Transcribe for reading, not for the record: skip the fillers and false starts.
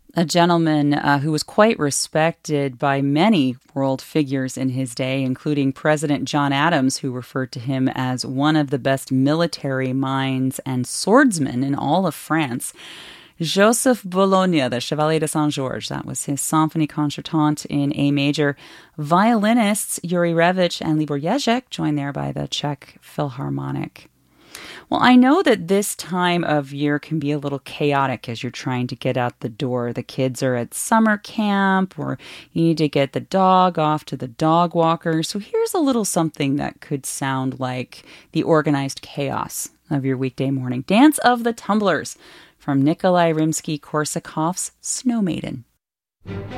a gentleman who was quite respected by many world figures in his day, including President John Adams, who referred to him as one of the best military minds and swordsmen in all of France. Joseph Bologna, the Chevalier de Saint-Georges, that was his Symphonie Concertante in A major. Violinists Yuri Revich and Libor Jezek joined there by the Czech Philharmonic. Well, I know that this time of year can be a little chaotic as you're trying to get out the door. The kids are at summer camp, or you need to get the dog off to the dog walker. So here's a little something that could sound like the organized chaos of your weekday morning. Dance of the Tumblers from Nikolai Rimsky-Korsakov's Snow Maiden.